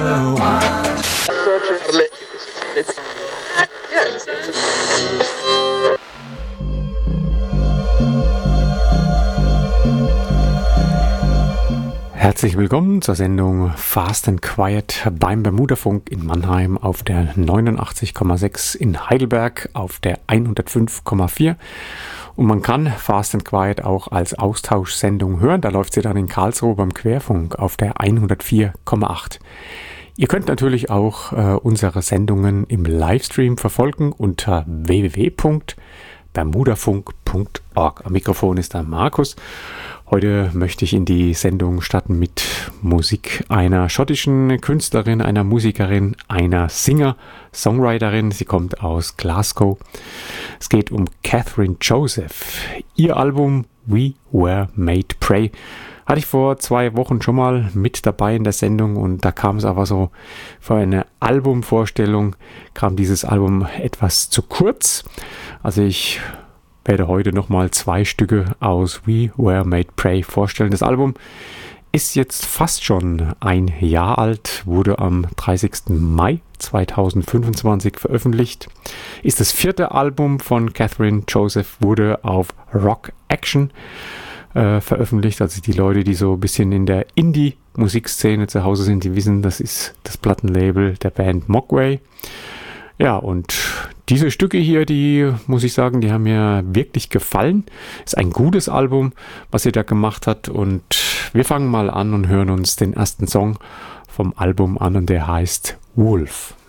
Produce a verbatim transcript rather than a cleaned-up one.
Herzlich willkommen zur Sendung Fast and Quiet beim Bermudafunk in Mannheim auf der neunundachtzig Komma sechs, in Heidelberg auf der hundertfünf Komma vier. Und man kann Fast and Quiet auch als Austauschsendung hören. Da läuft sie dann in Karlsruhe beim Querfunk auf der hundertvier Komma acht. Ihr könnt natürlich auch äh, unsere Sendungen im Livestream verfolgen unter w w w punkt bermudafunk punkt org. Am Mikrofon ist der Markus. Heute möchte ich in die Sendung starten mit Musik einer schottischen Künstlerin, einer Musikerin, einer Singer, Songwriterin. Sie kommt aus Glasgow. Es geht um Catherine Joseph. Ihr Album We Were Made Pray hatte ich vor zwei Wochen schon mal mit dabei in der Sendung und da kam es aber so für eine Albumvorstellung, kam dieses Album etwas zu kurz. Also ich werde heute nochmal zwei Stücke aus We Were Made Pray vorstellen. Das Album ist jetzt fast schon ein Jahr alt, wurde am dreißigsten Mai zweitausendfünfundzwanzig veröffentlicht. Ist das vierte Album von Catherine Joseph, wurde auf Rock Action äh, veröffentlicht. Also die Leute, die so ein bisschen in der Indie-Musikszene zu Hause sind, die wissen, das ist das Plattenlabel der Band Mogwai. Ja, und diese Stücke hier, die, muss ich sagen, die haben mir wirklich gefallen. Ist ein gutes Album, was sie da gemacht hat. Und wir fangen mal an und hören uns den ersten Song vom Album an und der heißt Wolf.